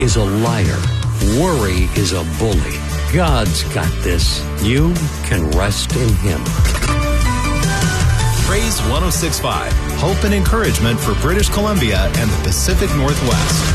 is a liar. Worry is a bully. God's got this. You can rest in Him. Praise 106.5. Hope and encouragement for British Columbia and the Pacific Northwest.